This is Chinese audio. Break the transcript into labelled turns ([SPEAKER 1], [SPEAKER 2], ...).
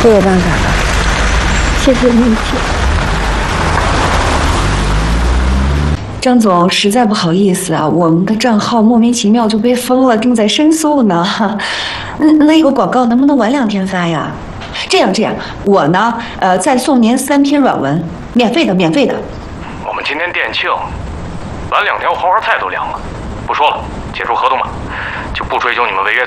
[SPEAKER 1] 这也办法了，谢谢你，姐。
[SPEAKER 2] 张总，实在不好意思啊，我们的账号莫名其妙就被封了，正在申诉呢。那个广告能不能晚2天发呀？这样，我呢，再送您3篇软文，免费的。
[SPEAKER 3] 我们今天店庆，晚2天我花花菜都凉了。不说了，解除合同吧，就不追究你们违约。